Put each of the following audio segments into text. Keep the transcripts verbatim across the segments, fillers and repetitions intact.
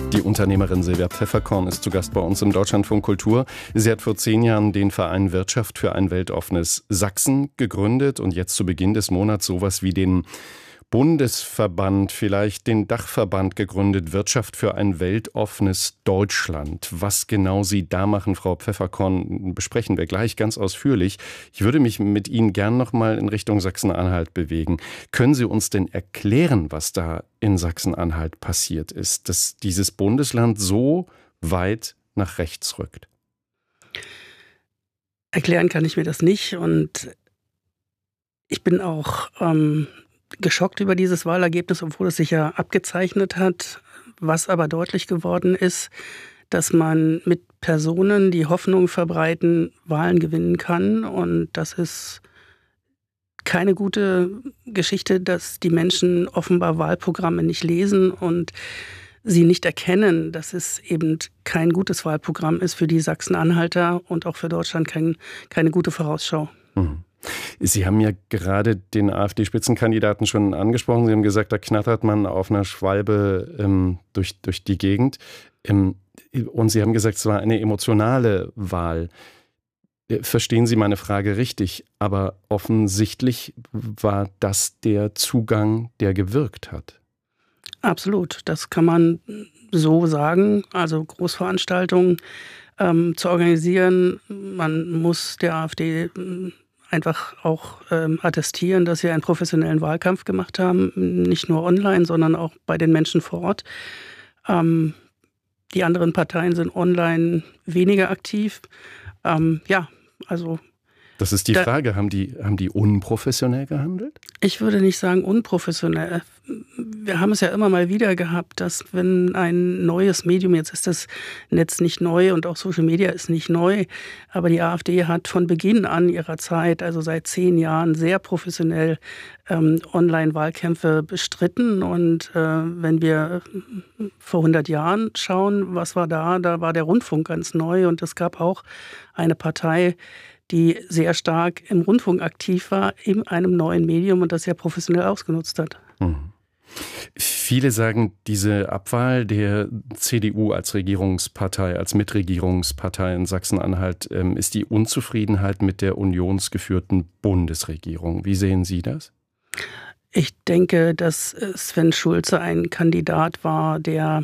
Die Unternehmerin Silvia Pfefferkorn ist zu Gast bei uns im Deutschlandfunk Kultur. Sie hat vor zehn Jahren den Verein Wirtschaft für ein weltoffenes Sachsen gegründet und jetzt zu Beginn des Monats sowas wie den Bundesverband, vielleicht den Dachverband gegründet, Wirtschaft für ein weltoffenes Deutschland. Was genau Sie da machen, Frau Pfefferkorn, besprechen wir gleich ganz ausführlich. Ich würde mich mit Ihnen gern noch mal in Richtung Sachsen-Anhalt bewegen. Können Sie uns denn erklären, was da in Sachsen-Anhalt passiert ist, dass dieses Bundesland so weit nach rechts rückt? Erklären kann ich mir das nicht und ich bin auch ähm, geschockt über dieses Wahlergebnis, obwohl es sich ja abgezeichnet hat. Was aber deutlich geworden ist, dass man mit Personen, die Hoffnung verbreiten, Wahlen gewinnen kann. Und das ist keine gute Geschichte, dass die Menschen offenbar Wahlprogramme nicht lesen und sie nicht erkennen, dass es eben kein gutes Wahlprogramm ist für die Sachsen-Anhalter und auch für Deutschland kein, keine gute Vorausschau. Mhm. Sie haben ja gerade den AfD-Spitzenkandidaten schon angesprochen. Sie haben gesagt, da knattert man auf einer Schwalbe ähm, durch, durch die Gegend. Ähm, und Sie haben gesagt, es war eine emotionale Wahl. Verstehen Sie meine Frage richtig? Aber offensichtlich war das der Zugang, der gewirkt hat. Absolut, das kann man so sagen. Also Großveranstaltungen ähm, zu organisieren, man muss der AfD einfach auch ähm, attestieren, dass sie einen professionellen Wahlkampf gemacht haben, nicht nur online, sondern auch bei den Menschen vor Ort. Ähm, die anderen Parteien sind online weniger aktiv. Ähm, ja, also... Das ist die da, Frage, haben die, haben die unprofessionell gehandelt? Ich würde nicht sagen unprofessionell. Wir haben es ja immer mal wieder gehabt, dass wenn ein neues Medium, jetzt ist das Netz nicht neu und auch Social Media ist nicht neu, aber die AfD hat von Beginn an ihrer Zeit, also seit zehn Jahren, sehr professionell ähm, Online-Wahlkämpfe bestritten. Und äh, wenn wir vor hundert Jahren schauen, was war da, da war der Rundfunk ganz neu und es gab auch eine Partei, die sehr stark im Rundfunk aktiv war, in einem neuen Medium und das sehr professionell ausgenutzt hat. Mhm. Viele sagen, diese Abwahl der C D U als Regierungspartei, als Mitregierungspartei in Sachsen-Anhalt, ähm, ist die Unzufriedenheit mit der unionsgeführten Bundesregierung. Wie sehen Sie das? Ich denke, dass Sven Schulze ein Kandidat war, der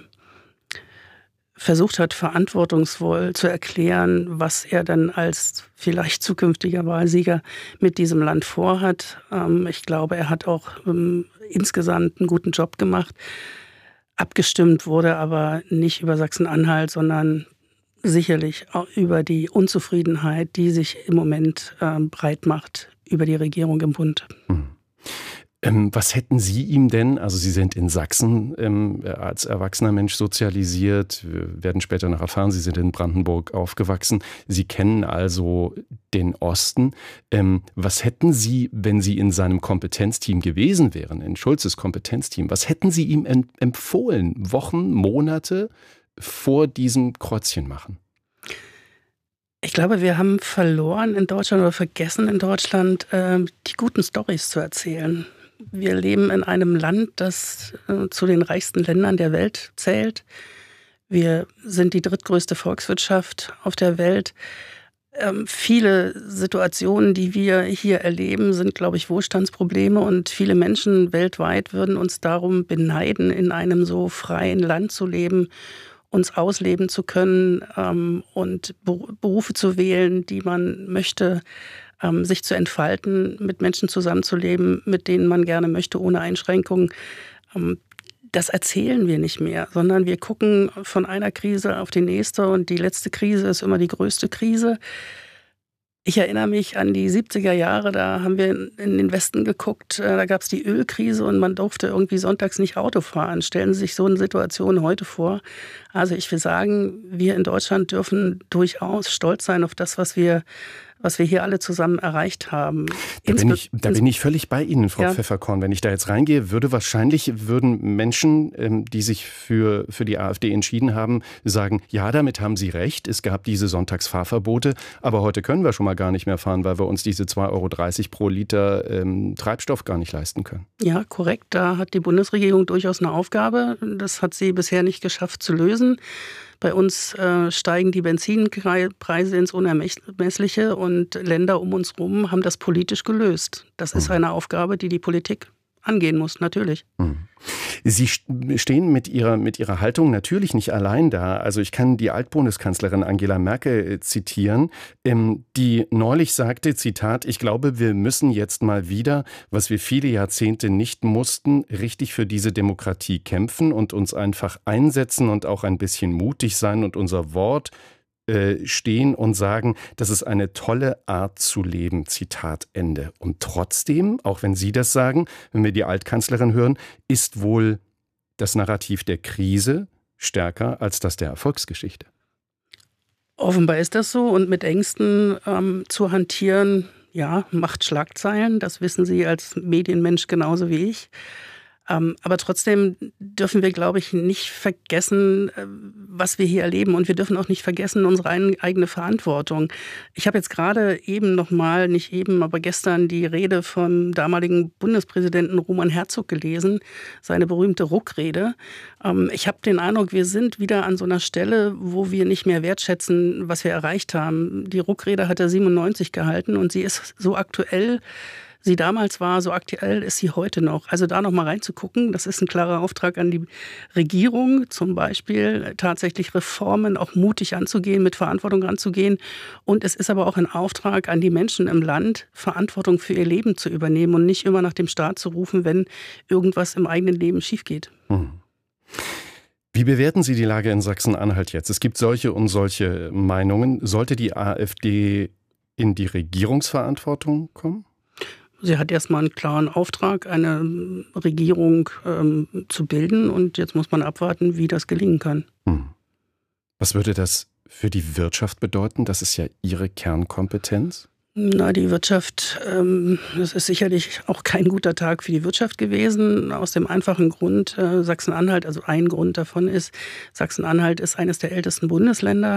versucht hat, verantwortungsvoll zu erklären, was er dann als vielleicht zukünftiger Wahlsieger mit diesem Land vorhat. Ich glaube, er hat auch insgesamt einen guten Job gemacht. Abgestimmt wurde aber nicht über Sachsen-Anhalt, sondern sicherlich auch über die Unzufriedenheit, die sich im Moment breit macht über die Regierung im Bund. Hm. Was hätten Sie ihm denn, also Sie sind in Sachsen ähm, als erwachsener Mensch sozialisiert, wir werden später noch erfahren, Sie sind in Brandenburg aufgewachsen, Sie kennen also den Osten. Ähm, was hätten Sie, wenn Sie in seinem Kompetenzteam gewesen wären, in Schulzes Kompetenzteam, was hätten Sie ihm empfohlen, Wochen, Monate vor diesem Kreuzchen machen? Ich glaube, wir haben verloren in Deutschland oder vergessen in Deutschland, äh, die guten Storys zu erzählen. Wir leben in einem Land, das äh, zu den reichsten Ländern der Welt zählt. Wir sind die drittgrößte Volkswirtschaft auf der Welt. Ähm, viele Situationen, die wir hier erleben, sind, glaube ich, Wohlstandsprobleme. Und viele Menschen weltweit würden uns darum beneiden, in einem so freien Land zu leben, uns ausleben zu können ähm, und Berufe zu wählen, die man möchte, ähm, sich zu entfalten, mit Menschen zusammenzuleben, mit denen man gerne möchte, ohne Einschränkungen. Ähm, das erzählen wir nicht mehr, sondern wir gucken von einer Krise auf die nächste und die letzte Krise ist immer die größte Krise. Ich erinnere mich an die siebziger Jahre, da haben wir in den Westen geguckt, da gab es die Ölkrise und man durfte irgendwie sonntags nicht Auto fahren. Stellen Sie sich so eine Situation heute vor. Also ich will sagen, wir in Deutschland dürfen durchaus stolz sein auf das, was wir, was wir hier alle zusammen erreicht haben. Da bin ich, da bin ich völlig bei Ihnen, Frau ja. Pfefferkorn. Wenn ich da jetzt reingehe, würde wahrscheinlich, würden Menschen, ähm, die sich für, für die AfD entschieden haben, sagen, ja, damit haben Sie recht, es gab diese Sonntagsfahrverbote, aber heute können wir schon mal gar nicht mehr fahren, weil wir uns diese zwei Euro dreißig pro Liter ähm, Treibstoff gar nicht leisten können. Ja, korrekt. Da hat die Bundesregierung durchaus eine Aufgabe. Das hat sie bisher nicht geschafft zu lösen. Bei uns äh, steigen die Benzinpreise ins Unermessliche und Länder um uns herum haben das politisch gelöst. Das ist eine Aufgabe, die die Politik angehen muss, natürlich. Sie stehen mit ihrer, mit ihrer Haltung natürlich nicht allein da. Also ich kann die Altbundeskanzlerin Angela Merkel zitieren, die neulich sagte, Zitat, ich glaube, wir müssen jetzt mal wieder, was wir viele Jahrzehnte nicht mussten, richtig für diese Demokratie kämpfen und uns einfach einsetzen und auch ein bisschen mutig sein und unser Wort stehen und sagen, das ist eine tolle Art zu leben, Zitat Ende. Und trotzdem, auch wenn Sie das sagen, wenn wir die Altkanzlerin hören, ist wohl das Narrativ der Krise stärker als das der Erfolgsgeschichte. Offenbar ist das so und mit Ängsten ähm, zu hantieren, ja, macht Schlagzeilen, das wissen Sie als Medienmensch genauso wie ich. Ähm, aber trotzdem dürfen wir, glaube ich, nicht vergessen, äh, was wir hier erleben. Und wir dürfen auch nicht vergessen, unsere ein, eigene Verantwortung. Ich habe jetzt gerade eben noch mal, nicht eben, aber gestern die Rede vom damaligen Bundespräsidenten Roman Herzog gelesen, seine berühmte Ruck-Rede. Ähm, ich habe den Eindruck, wir sind wieder an so einer Stelle, wo wir nicht mehr wertschätzen, was wir erreicht haben. Die Ruck-Rede hat er siebenundneunzig gehalten und sie ist so aktuell, sie damals war, so aktuell ist sie heute noch. Also da noch mal reinzugucken, das ist ein klarer Auftrag an die Regierung, zum Beispiel tatsächlich Reformen auch mutig anzugehen, mit Verantwortung anzugehen. Und es ist aber auch ein Auftrag an die Menschen im Land, Verantwortung für ihr Leben zu übernehmen und nicht immer nach dem Staat zu rufen, wenn irgendwas im eigenen Leben schief geht. Hm. Wie bewerten Sie die Lage in Sachsen-Anhalt jetzt? Es gibt solche und solche Meinungen. Sollte die AfD in die Regierungsverantwortung kommen? Sie hat erstmal einen klaren Auftrag, eine Regierung ähm, zu bilden. Und jetzt muss man abwarten, wie das gelingen kann. Hm. Was würde das für die Wirtschaft bedeuten? Das ist ja Ihre Kernkompetenz. Na, die Wirtschaft, ähm, das ist sicherlich auch kein guter Tag für die Wirtschaft gewesen. Aus dem einfachen Grund, äh, Sachsen-Anhalt, also ein Grund davon ist, Sachsen-Anhalt ist eines der ältesten Bundesländer.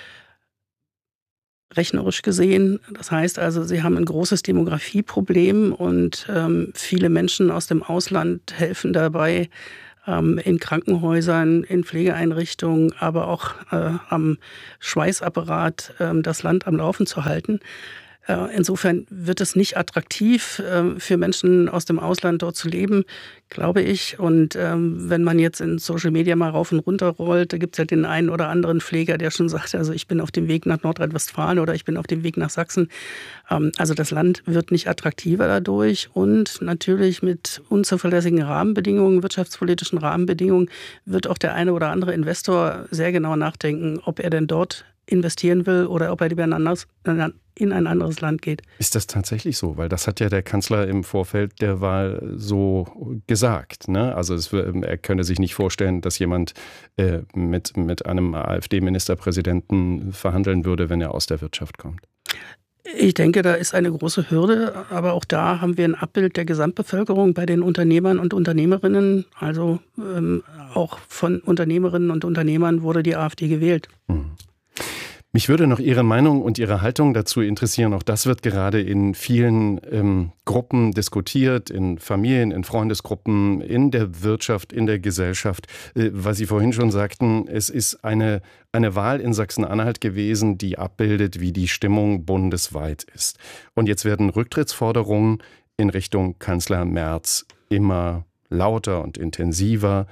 Rechnerisch gesehen. Das heißt also, sie haben ein großes Demografieproblem und ähm, viele Menschen aus dem Ausland helfen dabei, ähm, in Krankenhäusern, in Pflegeeinrichtungen, aber auch äh, am Schweißapparat äh, das Land am Laufen zu halten. Äh, insofern wird es nicht attraktiv äh, für Menschen aus dem Ausland dort zu leben, glaube ich. Und ähm, wenn man jetzt in Social Media mal rauf und runter rollt, da gibt es ja den einen oder anderen Pfleger, der schon sagt, also ich bin auf dem Weg nach Nordrhein-Westfalen oder ich bin auf dem Weg nach Sachsen. Ähm, also das Land wird nicht attraktiver dadurch und natürlich mit unzuverlässigen Rahmenbedingungen, wirtschaftspolitischen Rahmenbedingungen, wird auch der eine oder andere Investor sehr genau nachdenken, ob er denn dort investieren will oder ob er lieber in ein anderes, in ein anderes Land geht. Ist das tatsächlich so? Weil das hat ja der Kanzler im Vorfeld der Wahl so gesagt, ne? Also es, er könne sich nicht vorstellen, dass jemand äh, mit, mit einem AfD-Ministerpräsidenten verhandeln würde, wenn er aus der Wirtschaft kommt. Ich denke, da ist eine große Hürde, aber auch da haben wir ein Abbild der Gesamtbevölkerung bei den Unternehmern und Unternehmerinnen. Also ähm, auch von Unternehmerinnen und Unternehmern wurde die AfD gewählt. Hm. Mich würde noch Ihre Meinung und Ihre Haltung dazu interessieren. Auch das wird gerade in vielen ähm, Gruppen diskutiert, in Familien, in Freundesgruppen, in der Wirtschaft, in der Gesellschaft. Äh, was Sie vorhin schon sagten, es ist eine, eine Wahl in Sachsen-Anhalt gewesen, die abbildet, wie die Stimmung bundesweit ist. Und jetzt werden Rücktrittsforderungen in Richtung Kanzler Merz immer lauter und intensiver.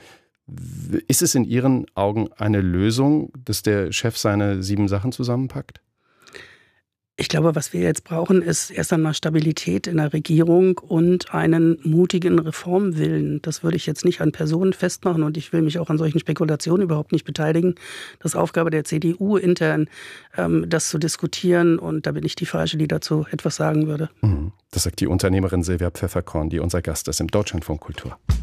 Ist es in Ihren Augen eine Lösung, dass der Chef seine sieben Sachen zusammenpackt? Ich glaube, was wir jetzt brauchen, ist erst einmal Stabilität in der Regierung und einen mutigen Reformwillen. Das würde ich jetzt nicht an Personen festmachen und ich will mich auch an solchen Spekulationen überhaupt nicht beteiligen. Das ist Aufgabe der C D U intern, das zu diskutieren und da bin ich die Falsche, die dazu etwas sagen würde. Das sagt die Unternehmerin Silvia Pfefferkorn, die unser Gast ist im Deutschlandfunk Kultur.